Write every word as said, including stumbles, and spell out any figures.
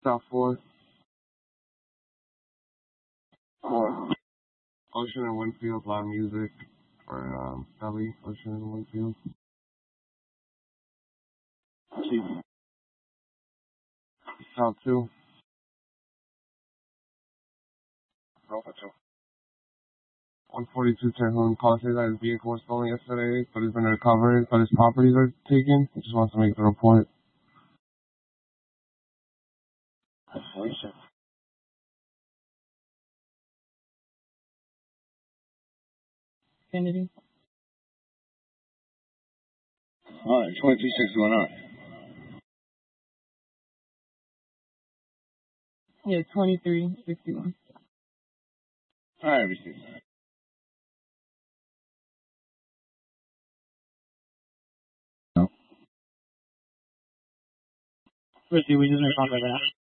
South four. Four. Ocean and Winfield, live music for um, Sally, Ocean and Winfield. Two. South two. Alpha two. one forty-two Terhune calls say that his vehicle was stolen yesterday, but has been recovered, but his properties are taken. He just wants to make the report. Isolation. Kennedy. Alright, twenty-three sixty-one, alright. Yeah, twenty-three sixty-one. Alright, received. No. Richie, we just made contact right now.